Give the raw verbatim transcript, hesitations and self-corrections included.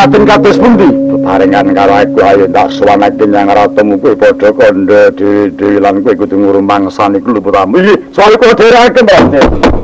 Raden kados pundi? Bebarengan karo aku ayo tak suwanake nyang ratumu kowe padha kandha dhewe-dhewe lan kowe kudu ngurung mangsani keluputamu iki. Soale kowe dhereke, Mbak.